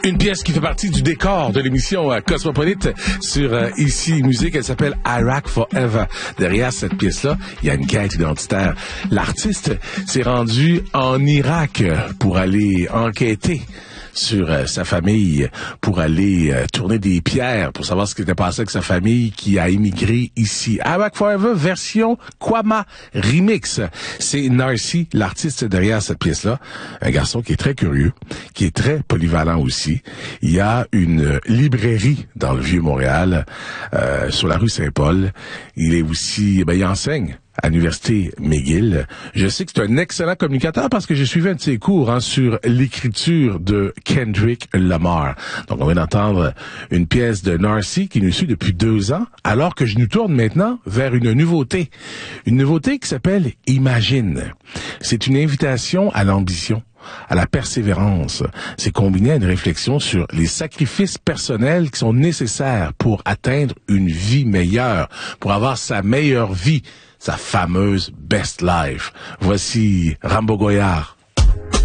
Une pièce qui fait partie du décor de l'émission Cosmopolite sur Ici Musique. Elle s'appelle Iraq Forever. Derrière cette pièce-là, il y a une quête identitaire. L'artiste s'est rendu en Irak pour aller enquêter sur sa famille, pour aller tourner des pierres, pour savoir ce qui était passé avec sa famille qui a immigré ici. Iraq Forever, version Kwama Remix. C'est Narcy, l'artiste derrière cette pièce-là. Un garçon qui est très curieux, qui est très polyvalent aussi. Il y a une librairie dans le Vieux-Montréal, sur la rue Saint-Paul. Il est aussi, il enseigne à l'Université McGill. Je sais que c'est un excellent communicateur parce que j'ai suivi un de ses cours sur l'écriture de Kendrick Lamar. Donc, on vient d'entendre une pièce de Narcy qui nous suit depuis 2 ans, alors que je nous tourne maintenant vers une nouveauté. Une nouveauté qui s'appelle Imagine. C'est une invitation à l'ambition, à la persévérance. C'est combiné à une réflexion sur les sacrifices personnels qui sont nécessaires pour atteindre une vie meilleure, pour avoir sa meilleure vie, sa fameuse best life. Voici Rambo Goyard.